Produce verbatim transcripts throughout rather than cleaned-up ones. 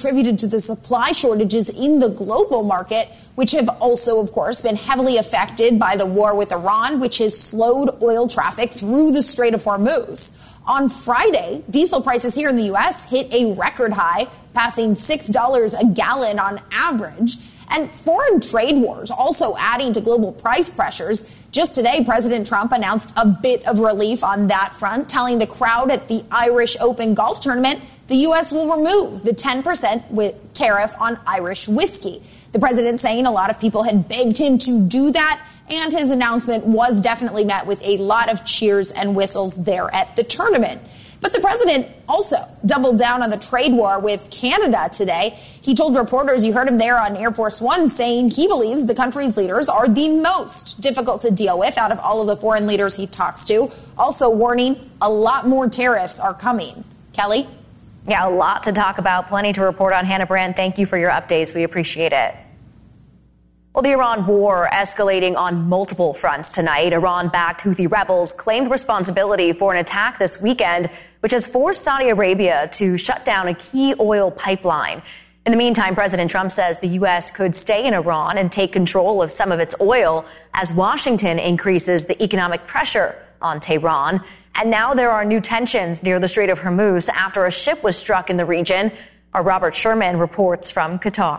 attributed to the supply shortages in the global market, which have also, of course, been heavily affected by the war with Iran, which has slowed oil traffic through the Strait of Hormuz. On Friday, diesel prices here in the U S hit a record high, passing six dollars a gallon on average. And foreign trade wars also adding to global price pressures. Just today, President Trump announced a bit of relief on that front, telling the crowd at the Irish Open golf tournament the U S will remove the ten percent with tariff on Irish whiskey. The president saying a lot of people had begged him to do that, and his announcement was definitely met with a lot of cheers and whistles there at the tournament. But the president also doubled down on the trade war with Canada today. He told reporters, you heard him there on Air Force One, saying he believes the country's leaders are the most difficult to deal with out of all of the foreign leaders he talks to. Also warning a lot more tariffs are coming. Kelly? Yeah, a lot to talk about. Plenty to report on. Hannah Brand, thank you for your updates. We appreciate it. Well, the Iran war escalating on multiple fronts tonight. Iran-backed Houthi rebels claimed responsibility for an attack this weekend, which has forced Saudi Arabia to shut down a key oil pipeline. In the meantime, President Trump says the U S could stay in Iran and take control of some of its oil as Washington increases the economic pressure on Tehran. And now there are new tensions near the Strait of Hormuz after a ship was struck in the region. Our Robert Sherman reports from Qatar.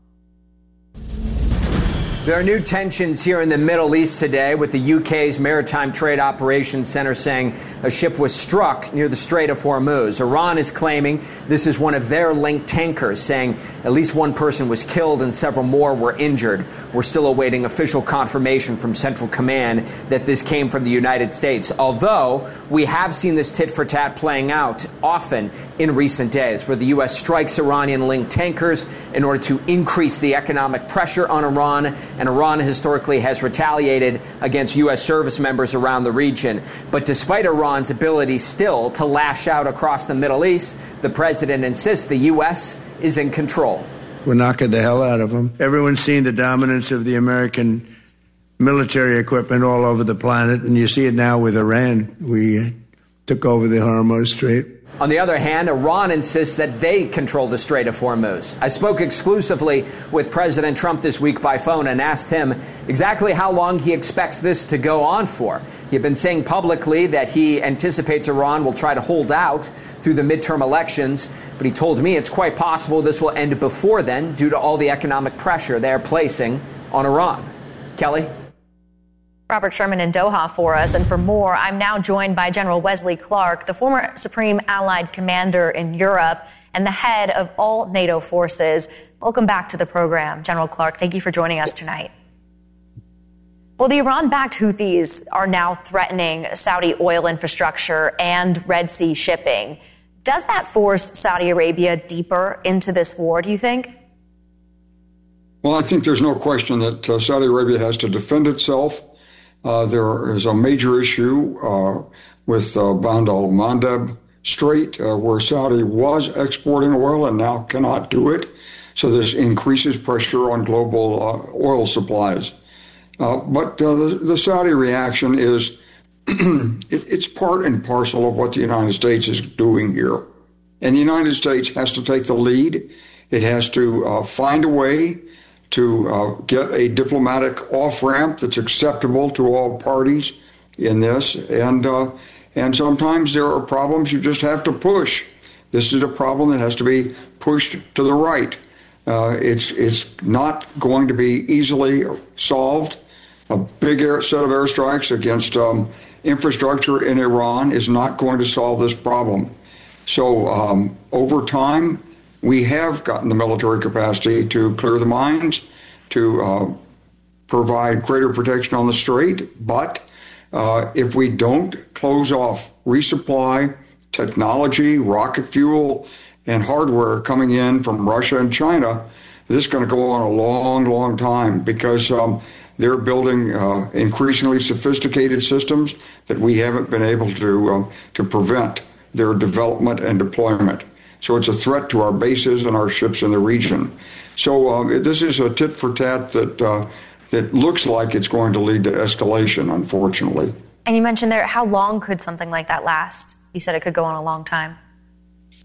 There are new tensions here in the Middle East today, with the U K's Maritime Trade Operations Center saying a ship was struck near the Strait of Hormuz. Iran is claiming this is one of their linked tankers, saying at least one person was killed and several more were injured. We're still awaiting official confirmation from Central Command that this came from the United States, although we have seen this tit-for-tat playing out often in recent days, where the U S strikes Iranian-linked tankers in order to increase the economic pressure on Iran, and Iran historically has retaliated against U S service members around the region. But despite Iran's ability still to lash out across the Middle East, the president insists the U S is in control. We're knocking the hell out of them. Everyone's seen the dominance of the American military equipment all over the planet, and you see it now with Iran. We took over the Hormuz Strait. On the other hand, Iran insists that they control the Strait of Hormuz. I spoke exclusively with President Trump this week by phone and asked him exactly how long he expects this to go on for. He had been saying publicly that he anticipates Iran will try to hold out through the midterm elections, but he told me it's quite possible this will end before then due to all the economic pressure they're placing on Iran. Kelly? Robert Sherman in Doha for us. And for more, I'm now joined by General Wesley Clark, the former Supreme Allied Commander in Europe and the head of all NATO forces. Welcome back to the program, General Clark. Thank you for joining us tonight. Well, the Iran-backed Houthis are now threatening Saudi oil infrastructure and Red Sea shipping. Does that force Saudi Arabia deeper into this war, do you think? Well, I think there's no question that uh, Saudi Arabia has to defend itself. Uh, there is a major issue uh, with uh, Bab al-Mandeb Strait, uh, where Saudi was exporting oil and now cannot do it. So this increases pressure on global uh, oil supplies. Uh, but uh, the, the Saudi reaction is it, it's part and parcel of what the United States is doing here. And the United States has to take the lead. It has to uh, find a way to uh, get a diplomatic off-ramp that's acceptable to all parties in this. And uh, and sometimes there are problems you just have to push. This is a problem that has to be pushed to the right. Uh, it's it's not going to be easily solved. A big air, set of airstrikes against um, infrastructure in Iran is not going to solve this problem. So um, over time, we have gotten the military capacity to clear the mines, to uh, provide greater protection on the strait. But uh, if we don't close off resupply, technology, rocket fuel, and hardware coming in from Russia and China, this is going to go on a long, long time, because um, they're building uh, increasingly sophisticated systems that we haven't been able to uh, to prevent their development and deployment. So it's a threat to our bases and our ships in the region. So uh, this is a tit for tat that uh, that looks like it's going to lead to escalation, unfortunately. And you mentioned there, how long could something like that last? You said it could go on a long time.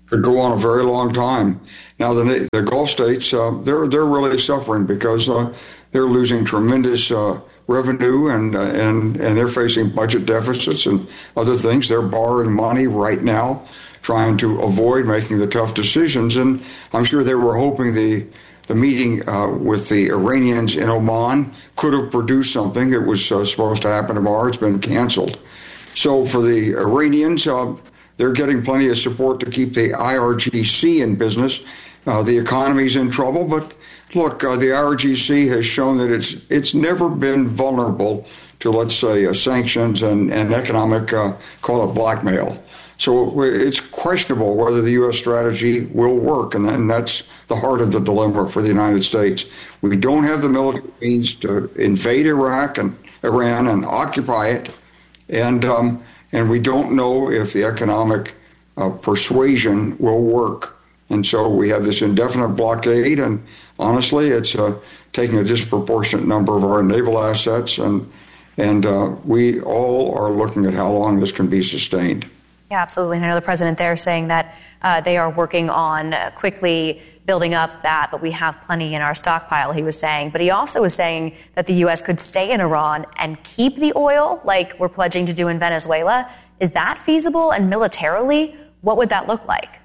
could go on a very long time. Now, the, the Gulf states, uh, they're they're really suffering because uh, they're losing tremendous uh, revenue and uh, and and they're facing budget deficits and other things. They're borrowing money right now, trying to avoid making the tough decisions. And I'm sure they were hoping the the meeting uh, with the Iranians in Oman could have produced something. It was uh, supposed to happen tomorrow. It's been canceled. So for the Iranians, uh, they're getting plenty of support to keep the I R G C in business. Uh, the economy's in trouble, but look, uh, the I R G C has shown that it's it's never been vulnerable to, let's say, uh, sanctions and, and economic, uh, call it blackmail. So it's questionable whether the U S strategy will work, and, and that's the heart of the dilemma for the United States. We don't have the military means to invade Iraq and Iran and occupy it, and um, and we don't know if the economic uh, persuasion will work. And so we have this indefinite blockade, and honestly, it's uh, taking a disproportionate number of our naval assets, and and uh, we all are looking at how long this can be sustained. Yeah, absolutely. And I know the president there saying that uh, they are working on uh, quickly building up that, but we have plenty in our stockpile, he was saying. But he also was saying that the U S could stay in Iran and keep the oil like we're pledging to do in Venezuela. Is that feasible? And militarily, what would that look like?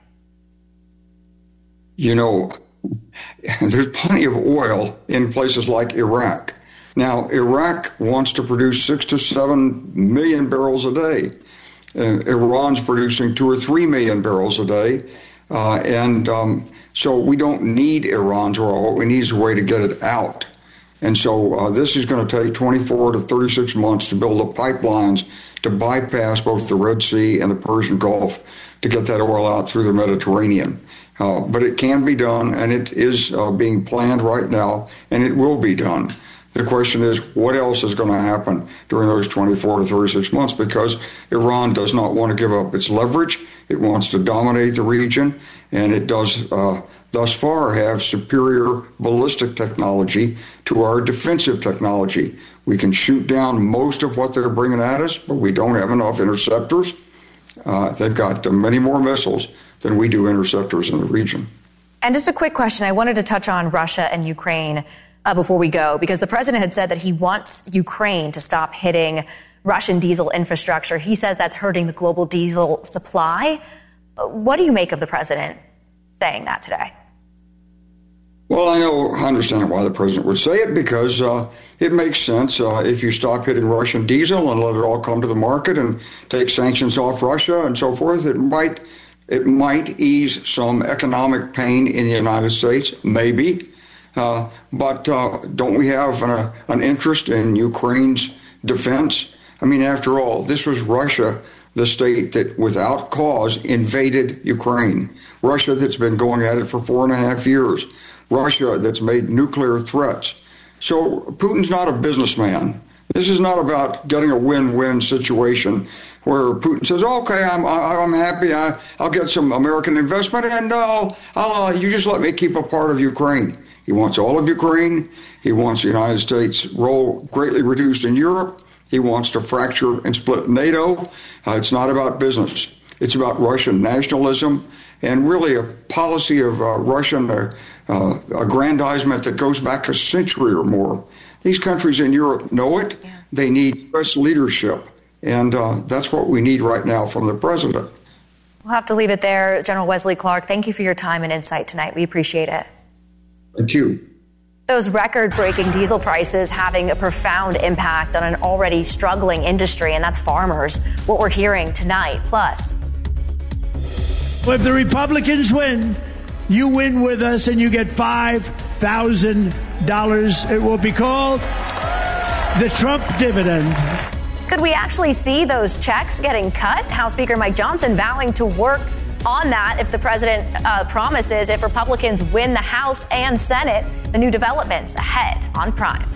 You know, there's plenty of oil in places like Iraq. Now, Iraq wants to produce six to seven million barrels a day. Uh, Iran's producing two or three million barrels a day. Uh, and um, so we don't need Iran's oil. What we need is a way to get it out. And so uh, this is going to take twenty-four to thirty-six months to build the pipelines to bypass both the Red Sea and the Persian Gulf to get that oil out through the Mediterranean. Uh, but it can be done, and it is uh, being planned right now, and it will be done. The question is, what else is going to happen during those twenty-four to thirty-six months? Because Iran does not want to give up its leverage. It wants to dominate the region, and it does uh, thus far have superior ballistic technology to our defensive technology. We can shoot down most of what they're bringing at us, but we don't have enough interceptors. Uh, they've got uh, many more missiles than we do interceptors in the region. And just a quick question. I wanted to touch on Russia and Ukraine Uh, before we go, because the president had said that he wants Ukraine to stop hitting Russian diesel infrastructure. He says that's hurting the global diesel supply. What do you make of the president saying that today? Well, I know, I understand why the president would say it, because uh, it makes sense. Uh, if you stop hitting Russian diesel and let it all come to the market and take sanctions off Russia and so forth, it might it might ease some economic pain in the United States, maybe. Uh, but uh, don't we have an, uh, an interest in Ukraine's defense? I mean, after all, this was Russia, the state that without cause invaded Ukraine. Russia that's been going at it for four and a half years. Russia that's made nuclear threats. So Putin's not a businessman. This is not about getting a win-win situation where Putin says, okay, I'm I'm happy, I, I'll get some American investment, and I'll, I'll uh, you just let me keep a part of Ukraine. He wants all of Ukraine. He wants the United States' role greatly reduced in Europe. He wants to fracture and split NATO. Uh, it's not about business. It's about Russian nationalism and really a policy of uh, Russian uh, uh, aggrandizement that goes back a century or more. These countries in Europe know it. Yeah. They need U S leadership. And uh, that's what we need right now from the president. We'll have to leave it there. General Wesley Clark, thank you for your time and insight tonight. We appreciate it. Thank you. Those record-breaking diesel prices having a profound impact on an already struggling industry, and that's farmers. What we're hearing tonight. Plus, if the Republicans win, you win with us and you get five thousand dollars. It will be called the Trump dividend. Could we actually see those checks getting cut? House Speaker Mike Johnson vowing to work on that if the president uh, promises if Republicans win the House and Senate. The new developments ahead on Prime.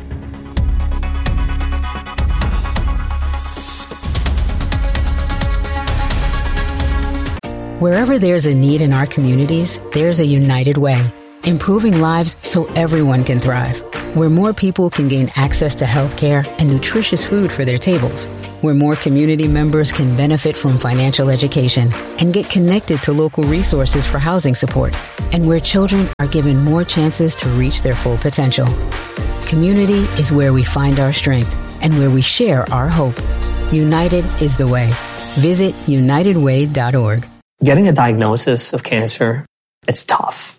Wherever there's a need in our communities, there's a United Way, improving lives so everyone can thrive. where more people can gain access to health care and nutritious food for their tables, where more community members can benefit from financial education and get connected to local resources for housing support, and where children are given more chances to reach their full potential. Community is where we find our strength and where we share our hope. United is the way. Visit united way dot org. Getting a diagnosis of cancer, it's tough.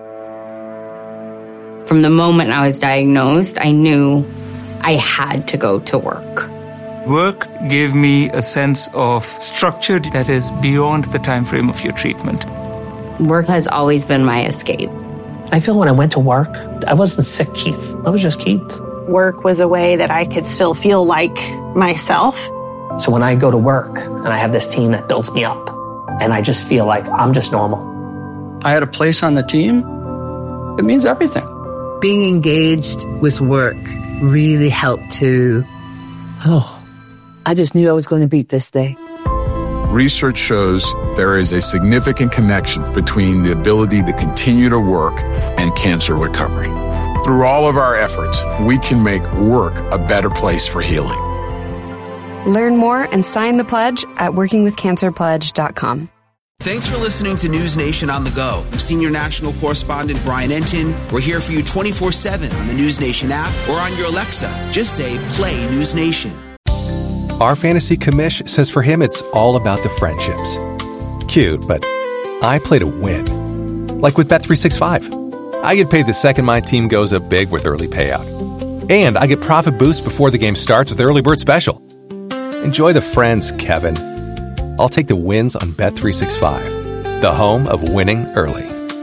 From the moment I was diagnosed, I knew I had to go to work. Work gave me a sense of structure that is beyond the time frame of your treatment. Work has always been my escape. I feel when I went to work, I wasn't sick, Keith. I was just Keith. Work was a way that I could still feel like myself. So when I go to work and I have this team that builds me up, and I just feel like I'm just normal. I had a place on the team. It means everything. Being engaged with work really helped to, oh, I just knew I was going to beat this day. Research shows there is a significant connection between the ability to continue to work and cancer recovery. Through all of our efforts, we can make work a better place for healing. Learn more and sign the pledge at working with cancer pledge dot com. Thanks for listening to News Nation on the Go. I'm senior national correspondent Brian Entin. We're here for you twenty-four seven on the News Nation app or on your Alexa. Just say, play News Nation. Our fantasy commish says for him it's all about the friendships. Cute, but I play to win. Like with Bet three sixty-five. I get paid the second my team goes up big with early payout. And I get profit boost before the game starts with Early Bird Special. Enjoy the friends, Kevin. I'll take the wins on Bet three sixty-five, the home of winning early.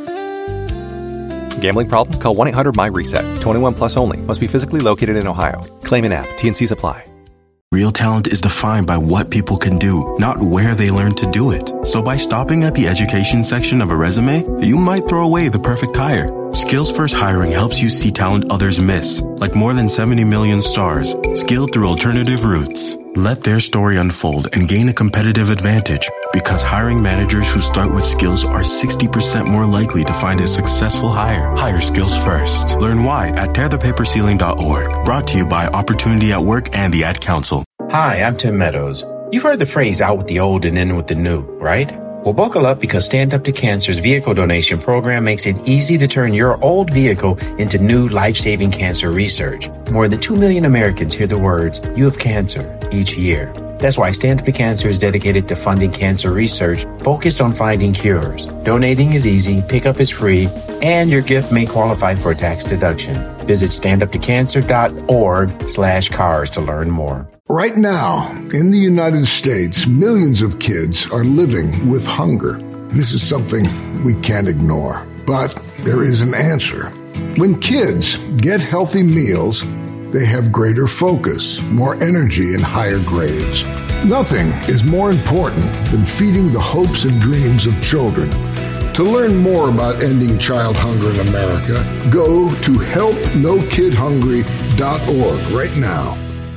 Gambling problem? Call one eight hundred M Y reset. twenty-one plus only. Must be physically located in Ohio. Claim an app. T and Cs apply. Real talent is defined by what people can do, not where they learn to do it. So by stopping at the education section of a resume, you might throw away the perfect hire. Skills First Hiring helps you see talent others miss, like more than seventy million stars, skilled through alternative routes. Let their story unfold and gain a competitive advantage, because hiring managers who start with skills are sixty percent more likely to find a successful hire. Hire skills first. Learn why at tear the paper ceiling dot org. Brought to you by Opportunity at Work and the Ad Council. Hi, I'm Tim Meadows. You've heard the phrase out with the old and in with the new, right? Well, buckle up, because Stand Up to Cancer's vehicle donation program makes it easy to turn your old vehicle into new life-saving cancer research. More than two million Americans hear the words, "You have cancer," each year. That's why Stand Up to Cancer is dedicated to funding cancer research focused on finding cures. Donating is easy, pickup is free, and your gift may qualify for a tax deduction. Visit stand up to cancer dot org slash cars to learn more. Right now, in the United States, millions of kids are living with hunger. This is something we can't ignore, but there is an answer. When kids get healthy meals, they have greater focus, more energy, and higher grades. Nothing is more important than feeding the hopes and dreams of children. To learn more about ending child hunger in America, go to help no kid hungry dot org right now.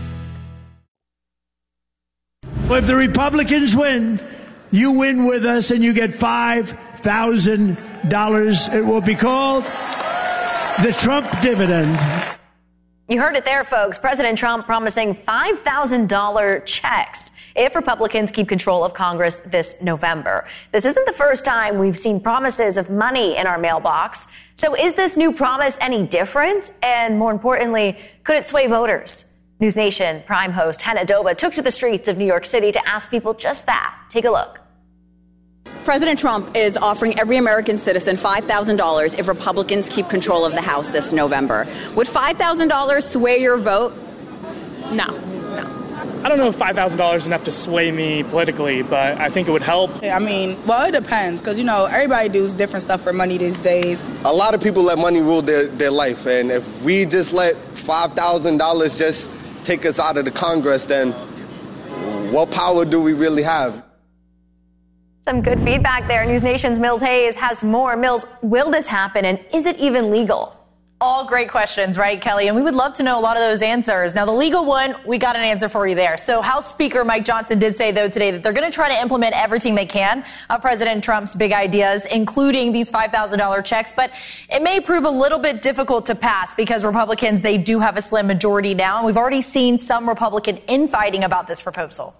If the Republicans win, you win with us and you get five thousand dollars. It will be called the Trump dividend. You heard it there, folks. President Trump promising five thousand dollars checks if Republicans keep control of Congress this November. This isn't the first time we've seen promises of money in our mailbox. So is this new promise any different? And more importantly, could it sway voters? News Nation Prime host Hannah Doba took to the streets of New York City to ask people just that. Take a look. President Trump is offering every American citizen five thousand dollars if Republicans keep control of the House this November. Would five thousand dollars sway your vote? No, no. I don't know if five thousand dollars is enough to sway me politically, but I think it would help. I mean, well, it depends, because, you know, everybody does different stuff for money these days. A lot of people let money rule their, their life, and if we just let five thousand dollars just take us out of the Congress, then what power do we really have? Some good feedback there. News Nation's Mills Hayes has more. Mills, will this happen, and is it even legal? All great questions, right, Kelly? And we would love to know a lot of those answers. Now, the legal one, we got an answer for you there. So House Speaker Mike Johnson did say, though, today that they're going to try to implement everything they can of President Trump's big ideas, including these five thousand dollars checks. But it may prove a little bit difficult to pass because Republicans, they do have a slim majority now. And we've already seen some Republican infighting about this proposal.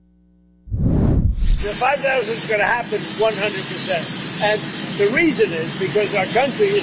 The five thousand is going to happen one hundred percent. And the reason is because our country is